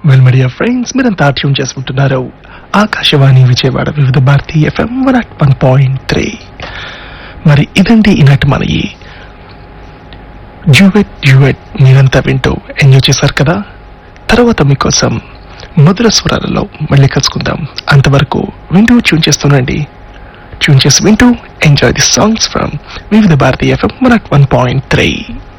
Well media friends, మీరంతా tune చేసుకుంటున్నారు ఆకాశవాణి విజయవాడ వివిధ భారతి FM 101.3. మరి ఇదండి ఈనాటి మన ఈ డ్యూయట్ మీరంతా వింటూ ఎంజాయ్ చేశారు కదా. తర్వాత మీకోసం మధుర స్వరాలలో మళ్ళీ కలుసుకుందాం. అంతవరకు వింటూ ట్యూన్ చేస్తుండండి. ట్యూన్ చేసి వింటూ ఎంజాయ్ ది సాంగ్స్ ఫ్రమ్ వివిధ భారతి FM 101.3.